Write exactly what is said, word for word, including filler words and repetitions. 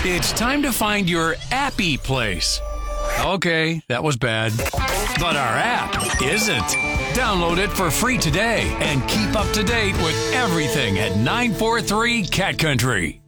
It's time to find your appy place. Okay, that was bad. But our app isn't. Download it for free today and keep up to date with everything at nine four three Cat Country.